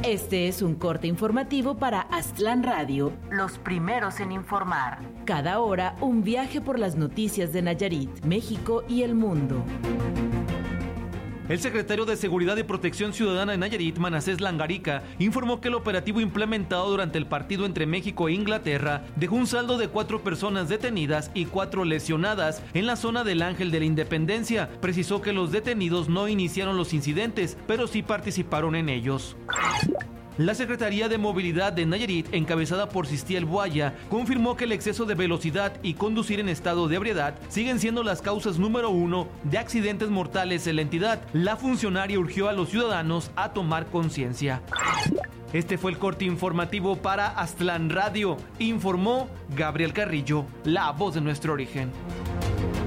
Este es un corte informativo para Aztlán Radio, los primeros en informar. Cada hora, un viaje por las noticias de Nayarit, México y el mundo. El secretario de Seguridad y Protección Ciudadana de Nayarit, Manasés Langarica, informó que el operativo implementado durante el partido entre México e Inglaterra dejó un saldo de 4 personas detenidas y 4 lesionadas en la zona del Ángel de la Independencia. Precisó que los detenidos no iniciaron los incidentes, pero sí participaron en ellos. La Secretaría de Movilidad de Nayarit, encabezada por Sistiel Buaya, confirmó que el exceso de velocidad y conducir en estado de ebriedad siguen siendo las causas número 1 de accidentes mortales en la entidad. La funcionaria urgió a los ciudadanos a tomar conciencia. Este fue el corte informativo para Aztlán Radio. Informó Gabriel Carrillo, la voz de nuestro origen.